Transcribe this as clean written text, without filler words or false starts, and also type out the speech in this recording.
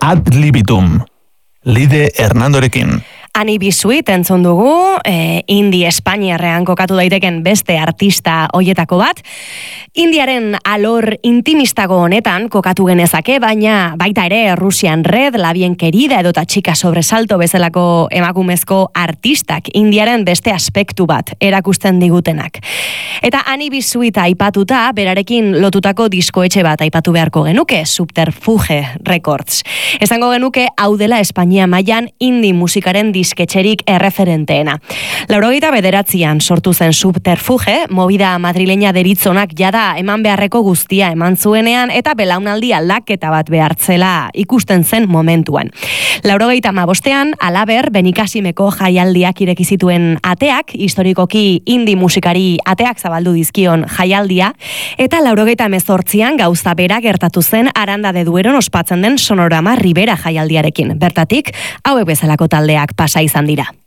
Ad libitum, Lide Hernandorekin. Ani Bisuit entzun dugu, Indi Espainiarrean kokatu daiteken beste artista hoietako bat. Indiaren alor intimistago honetan kokatu genezake, baina baita ere Rusian Red, La Bien Querida edota Chica Sobresalto bezalako emakumezko artistak Indiaren beste aspektu bat erakusten digutenak. Eta Ani Bisuit aipatuta, berarekin lotutako diskoetxe bat aipatu beharko genuke, Subterfuge Records. Esango genuke hau dela Espainia mailan indie musikaren disketxerik erreferenteena. 89an sortu zen Subterfuge, movida madrileña deritzonak jada eman beharreko guztia eman zuenean eta belaunaldi aldaketa bat behartzela ikusten zen momentuan. 95ean halaber Benikasimeko jaialdiak ireki zituen ateak, historikoki indie musikari ateak zabaldu dizkion jaialdia, eta 98an gauza bera gertatu zen Aranda de Dueron ospatzen den Sonorama Ribera jaialdiarekin. Bertatik, hauek bezalako taldeak pasa izan dira.